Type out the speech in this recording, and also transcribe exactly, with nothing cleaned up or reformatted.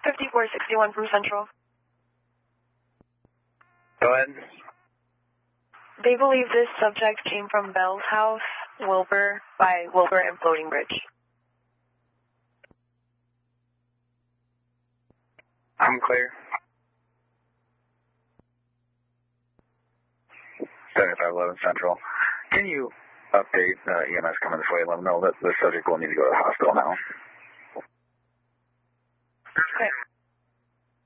fifty-four sixty-one from Central. Go ahead. They believe this subject came from Bell's house, Wilbur, by Wilbur and Floating Bridge. I'm clear. seventy-five eleven Central. Can you update uh, E M S coming this way? Let them know that the subject will need to go to the hospital now.